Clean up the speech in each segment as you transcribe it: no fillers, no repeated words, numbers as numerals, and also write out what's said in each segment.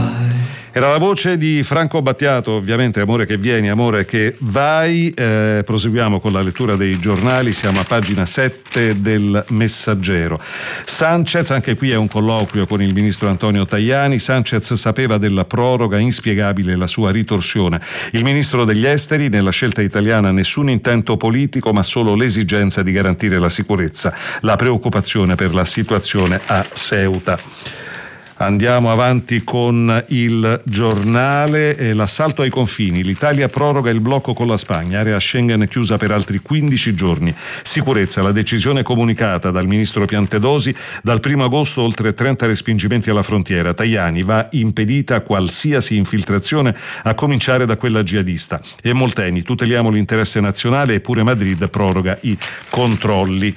Era la voce di Franco Battiato, ovviamente Amore che vieni, amore che vai. Proseguiamo con la lettura dei giornali, siamo a pagina 7 del Messaggero. Sanchez, anche qui è un colloquio con il ministro Antonio Tajani. Sanchez sapeva della proroga, inspiegabile la sua ritorsione. Il ministro degli esteri, nella scelta italiana nessun intento politico ma solo l'esigenza di garantire la sicurezza, la preoccupazione per la situazione a Ceuta. Andiamo avanti con il giornale. L'assalto ai confini. L'Italia proroga il blocco con la Spagna, area Schengen chiusa per altri 15 giorni. Sicurezza, la decisione comunicata dal ministro Piantedosi: dal 1 agosto oltre 30 respingimenti alla frontiera. Tajani: va impedita qualsiasi infiltrazione, a cominciare da quella jihadista. E Molteni: tuteliamo l'interesse nazionale, eppure Madrid proroga i controlli.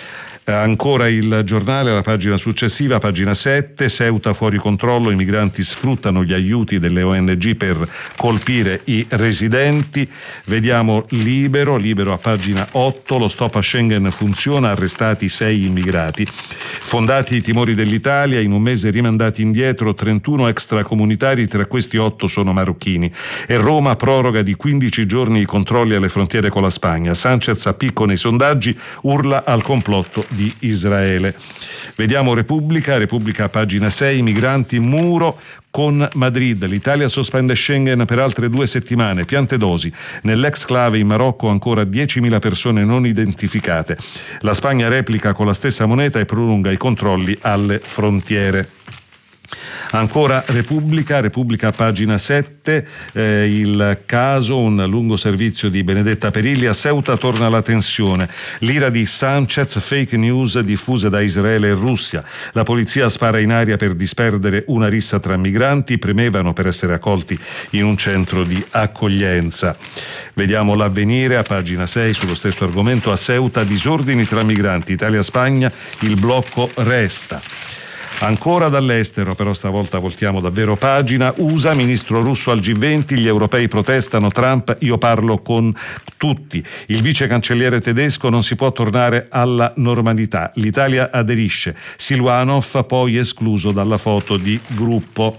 Ancora il giornale, la pagina successiva, pagina 7, Ceuta fuori controllo, i migranti sfruttano gli aiuti delle ONG per colpire i residenti. Vediamo Libero a pagina 8, lo stop a Schengen funziona, arrestati 6 immigrati. Fondati i timori dell'Italia, in un mese rimandati indietro 31 extracomunitari, tra questi 8 sono marocchini. E Roma proroga di 15 giorni i controlli alle frontiere con la Spagna. Sanchez a picco nei sondaggi, urla al complotto di Israele. Vediamo Repubblica a pagina 6, migranti, muro con Madrid, l'Italia sospende Schengen per altre 2 settimane. Piantedosi: nell'exclave in Marocco ancora 10.000 persone non identificate. La Spagna replica con la stessa moneta e prolunga i controlli alle frontiere. Ancora Repubblica a pagina 7, il caso, un lungo servizio di Benedetta Perilli. A Ceuta torna la tensione, l'ira di Sanchez, fake news diffuse da Israele e Russia. La polizia spara in aria per disperdere una rissa tra migranti, premevano per essere accolti in un centro di accoglienza. Vediamo l'Avvenire a pagina 6 sullo stesso argomento. A Ceuta disordini tra migranti, Italia-Spagna, il blocco resta. Ancora dall'estero, però stavolta voltiamo davvero pagina. USA, ministro russo al G20, gli europei protestano, Trump: io parlo con tutti. Il vice cancelliere tedesco: non si può tornare alla normalità. L'Italia aderisce. Silvanov poi escluso dalla foto di gruppo.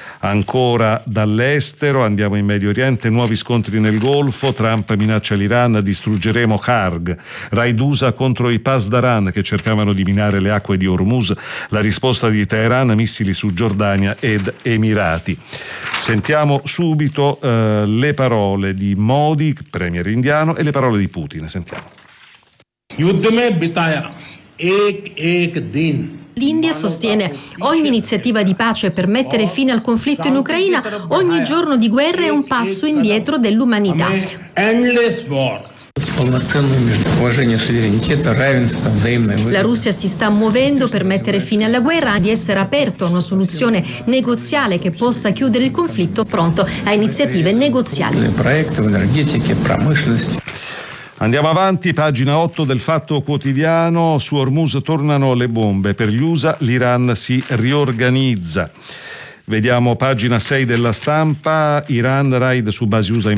Ancora dall'estero andiamo in Medio Oriente, nuovi scontri nel Golfo, Trump minaccia l'Iran: distruggeremo Karg. Raid USA contro i Pasdaran che cercavano di minare le acque di Hormuz, la risposta di Teheran: missili su Giordania ed Emirati. Sentiamo subito le parole di Modi, premier indiano, e le parole di Putin. Sentiamo. L'India sostiene ogni iniziativa di pace per mettere fine al conflitto in Ucraina, ogni giorno di guerra è un passo indietro dell'umanità. La Russia si sta muovendo per mettere fine alla guerra, di essere aperto a una soluzione negoziale che possa chiudere il conflitto, pronto a iniziative negoziali. Andiamo avanti, pagina 8 del Fatto Quotidiano. Su Hormuz tornano le bombe, per gli USA l'Iran si riorganizza. Vediamo pagina 6 della Stampa, Iran, raid su basi USA in